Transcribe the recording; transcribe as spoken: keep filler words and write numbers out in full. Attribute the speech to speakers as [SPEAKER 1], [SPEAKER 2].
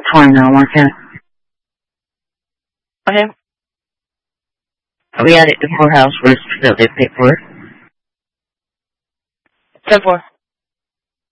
[SPEAKER 1] twenty now, mark it.
[SPEAKER 2] Okay.
[SPEAKER 1] We got it to courthouse. We're still there paperwork.
[SPEAKER 2] ten four.